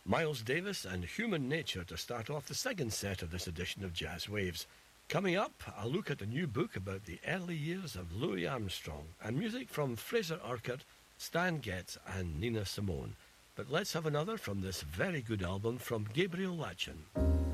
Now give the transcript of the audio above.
Miles Davis and Human Nature to start off the second set of this edition of Jazz Waves. Coming up, a look at a new book about the early years of Louis Armstrong and music from Fraser Urquhart, Stan Getz and Nina Simone. But let's have another from this very good album from Gabriel Latchin.